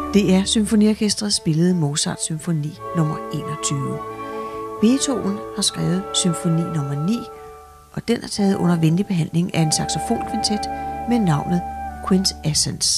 DR Symfoniorkestret spillede Mozart symfoni nummer 21. Beethoven har skrevet symfoni nummer 9, og den er taget under venlig behandling af en saxofonkvintet med navnet Quintessence.